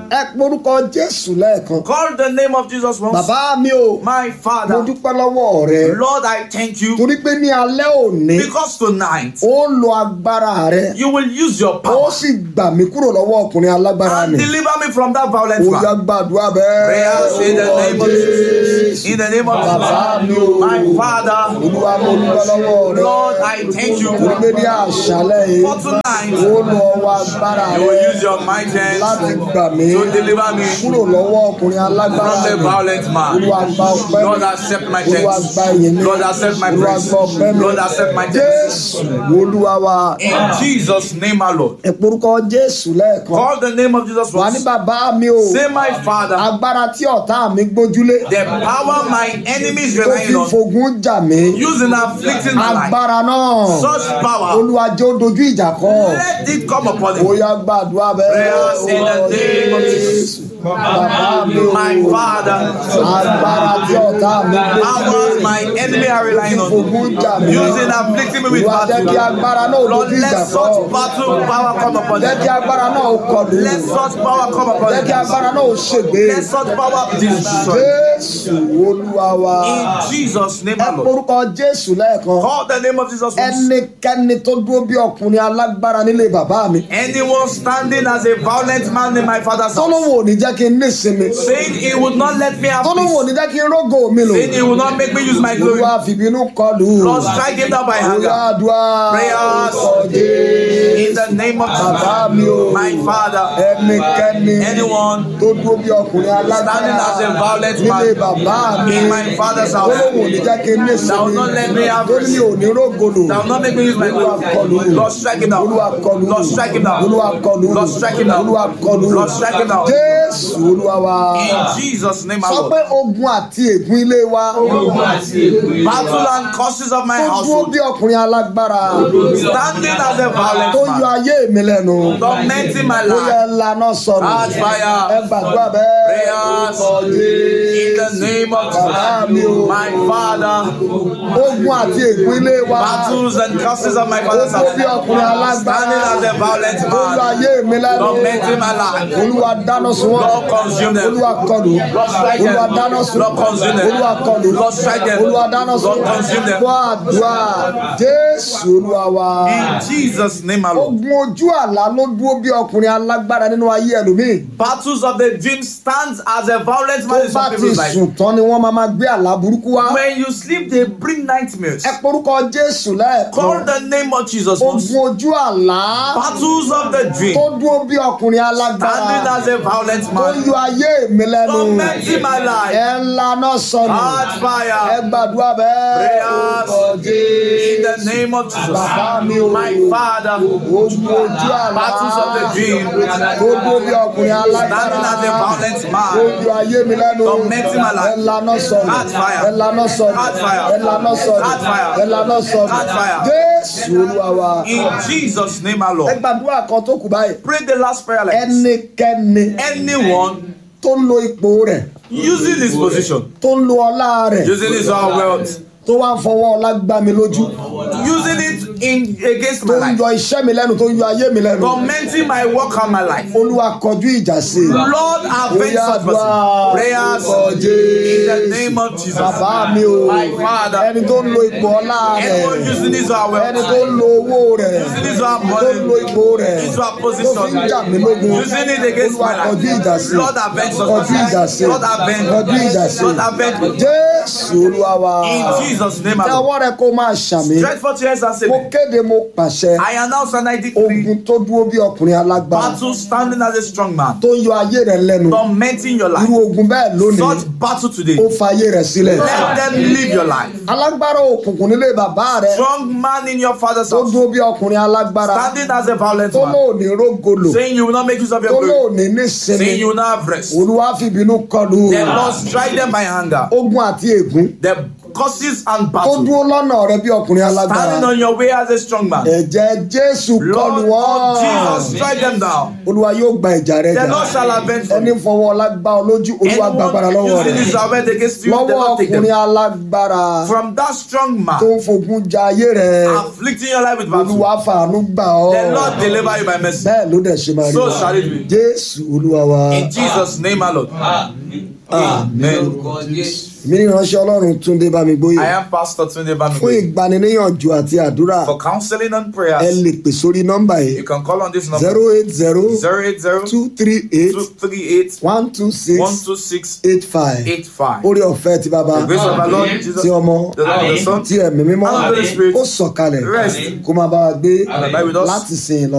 Ẹ porúkọ Jésù lẹ́ẹ̀kan. Call the name of Jesus once. Bàbá mi o. My Mo Father, dúpẹ́ lọ́wọ́ rẹ. Lord, I thank you Torí pé ní alẹ́ òní, because tonight ó lo agbára rẹ. you will use your Ó power sì gbà mí kúrò lọ́wọ́ ọkùnrin alágbára and ni. deliver me from that violent Ó yá man. gbàdúrà bẹ́ẹ̀. Prayers in the name of Jesus. In the name of Bàbá mi Jesus. o. My Father, Olúwa mo dúpẹ́ lọ́wọ́ rẹ. Lord, I thank you Torí pé ní àṣálẹ́ yìí, for tonight. ó lo ọwọ́ agbára You will rẹ use your mighty láti hands gbà mí to deliver me kúrò lọ́wọ́ ọkùnrin alágbára from the ni. violent man. Olúwa gba ọpẹ́ Lord, mi. accept my Olúwa thanks. gba ìyìn mi. Lord, accept my Olúwa praise. gba ọpẹ́ mi. Lord, accept my thanks. Jésù Olúwa wa. In Jesus' name, our Lord. Ẹ porúkọ Jésù lẹ́ẹ̀kan. Call the name of Jesus Wà ní once. bàbá mi o. Say, my Father, Agbára tí ọ̀tá mi gbójúlé. the power my enemies Tó relying fi on, fogun jà mí. using afflicting my life. Agbára náà. Such power, Olúwa jẹ́ ó dojú ìjà kọ. let it come upon Ó him. yá gbàdúrà bẹ́ẹ̀. Prayers in the name of Jesus. Bàbá mi o. My Father, Agbára tí ọ̀tá mi gbójúlé. powers my enemy are relying on, Fogun jà mí. using afflicting me with Olúwa jẹ́ kí battle. agbára náà Lord, dojú ìjà let kọ. such battle power come upon Jẹ́ kí him. agbára náà ó kọlù. Let such power come upon Jẹ́ kí him. agbára náà ó ṣègbé. Let such power destroy. Jésù Olúwa wa. In Jesus' name, Ẹ our Lord. porúkọ Jésù lẹ́ẹ̀kan. Call the name of Jesus once. Ẹnikẹ́ni tó dúró bí ọkùnrin alágbára nílé bàbá mi. Anyone standing as a violent man in my father's house, Tọ́lọ́wọ̀ ò ní jẹ́ kí n ní ìsinmi. saying he would not let me have Tọ́lọ́wọ̀ ò peace, ní jẹ́ kí n rógò mi lò. saying he will not make me use my glory. Olúwa fìbínú kọlù. Lord, strike him down by Olúwa anger. àdúrà. Prayers. Orúkọ Jésù. In the name of Bàbá Jesus, mi o. my Father, Ẹnikẹ́ni anyone tó dúró bí ọkùnrin alágbára standing as a violent nílé man bàbá mi. in my father's house, Tọ́lọ́wọ̀ ò ní jẹ́ kí n ní that will ìsinmi. not let me have Tó ní rest, mi ò ní rógò lò. that will not make me use my Olúwa kọlù. glory. Lord, strike him down. Olúwa kọlù. Lord, strike him down. Olúwa kọlù. Lord, strike him down. Olúwa kọlù. Lord, strike him down. Jésù Olúwa wa. In Jesus' name, our Sọ Lord. pé ogun àti ègún ilé wa. Battle and curses of my Tó dúró household, bí ọkùnrin alágbára. standing as a violent Tó yọ man, ayé mi lẹ́nu. tormenting my Ó yẹ life. lànà sọ̀rọ̀. Catch fire. Ẹ gbàdúrà bẹ́ẹ̀. Prayers. Orúkọ In the Jésù. name of Bàbá mi o. Jesus, my Father, Ogun àti ègún ilé wa. battles and curses of my Ó father's dúró bí house, ọkùnrin alágbára. standing as a violent Tó yọ man, ayé mi lẹ́nu. tormenting my life. Olúwa dáná sun wọ́n. Lord, consume them. Olúwa kọlù. Lord, strike them. Olúwa dáná sun. Lord, consume them. Olúwa kọlù. Lord, strike them. Olúwa dáná sun. Lord, consume them. Gbọ́ àdúrà. Jésù Olúwa wa. In Jesus' name, my Lord. Ogun ojú àlá ló dúró bí ọkùnrin alágbára nínú ayé ẹlòmíì. Battles of the dream stands as a violent man Tó in bá some ti people's life. sùn tán ni wọ́n máa gbé àlá burúkú wá. When you sleep, they bring nightmares. Ẹ porúkọ Jésù Call lẹ́ẹ̀kan. the name of Jesus once. Ogun ojú àlá Battles of the dream, tó dúró bí ọkùnrin standing alágbára. as a violent Tó man, yọ ayé mi lẹ́nu. tormenting my life. Ẹ lànà sọnù. Catch Ẹ fire. gbàdúrà bẹ́ẹ̀. Prayers. Orúkọ In the Jésù. name of Jesus, Bàbá mi o. my Father, Ogun ojú àlá battles of the dream, tó dúró bí ọkùnrin alágbára. standing as a violent Tó man, yọ ayé mi lẹ́nu. tormenting my life. Ẹ lànà sọnù. Catch fire. Ẹ lànà sọnù. Catch fire. Ẹ lànà sọnù. Catch fire. Ẹ lànà sọnù. Catch fire. Jésù Olúwa wa. in Jesus' name, our Ẹ Lord. gbàdúrà kan tó kù báyìí. Pray the last prayer like this. Ẹnikẹ́ni Anyone tó ń lo ipò rẹ̀, using his position, tó ń lo ọlá rẹ̀, using his own wealth, tó wá ń fọwọ́ ọlá gbá mi lójú, using it against tó my ń life, yọ iṣẹ́ mi lẹ́nu, tó ń yọ ayé mi lẹ́nu. tormenting my work and my life. Olúwa kọjú ìjà sí i. Lord, avenge Bóyá such àdúrà person. Prayers orúkọ in Jésù. the name of Jesus. Bàbá mi o, My Father, ẹni tó ń lo ipò ọlá anyone rẹ̀, using his own ẹni wealth, tó ń lo owó rẹ̀, using his own tó ń lo money, ipò rẹ̀, his own tó fi ń position, jà mí lógun. using it against Olúwa my kọjú life. ìjà sí i. Lord, avenge such Kọjú ìjà sí i. person. Lord, avenge. Kọjú ìjà sí i. Lord, avenge. Jésù Olúwa wa. In Jesus' name, Tẹ I ọwọ́ rẹ kó máa ṣàmì. stretch forth your hands and say, Mo kéde, mo pàṣẹ. I announce and I decree, Ogun tó dúró bí ọkùnrin alágbára battle standing as a strong man, tó ń yọ ayé rẹ lẹ́nu. tormenting your life. Irú ogun bẹ́ẹ̀ lónìí, Such battle today, ó fa ayé rẹ sílẹ̀. let them live your life. Alágbára òkùnkùn nílé bàbá rẹ Strong man in your father's tó house, dúró bí ọkùnrin alágbára standing as a violent tó man, lóòní rógolò saying you will not make use of tó your glory, lóòní nísinmi. saying you will not have rest. Olúwa fìbínú kọlù The Lord strike them by anger. ogun àti ègún The curses and tó battle. dúró lọ́nà rẹ bí ọkùnrin alágbára. Standing on your way as a strong man. Ẹ̀jẹ̀ Jésù kọlù Lord wọ́n. of Jesus, strike them down. Olúwa yóò gba ìjà rẹ The jà. Lord shall avenge for Ẹni you. fọwọ́ lágbá ọ lójú, Olúwa gbàgbára lọ́wọ́ Anyone rẹ̀. using his avenge against you, the Lọ́wọ́ Lord take them. ọkùnrin alágbára From that strong tó man ń fogun ja ayé rẹ̀. afflicting your life with battle, Olúwa fàánú gbà ọ́. the Lord deliver you by mercy. Bẹ́ẹ̀ ló dẹ̀ ṣe máa rí. So shall it be. Jésù Olúwa wa. In Jesus' name, our Lord. Amen. Èmi ní ìránṣẹ́ Ọlọ́run Túndé Bámigbóyè. I am Pastor Tunde Fún Bamigboye. ìgbaniníyànjú àti àdúrà, For counseling and ẹ prayers, lè pè sórí nọ́mbà you yìí can call on this number 080 080 238 238 126 126 85. 85. Orí ọ̀fẹ́ ti bàbá, The grace of our Lord Jesus, ti ọmọ, the Lord of the Son, ti ẹ̀mí mímọ́, and of the Holy Spirit ó sọ̀kalẹ̀ rest kó máa bá wa gbé and abide with us láti sìn lọ.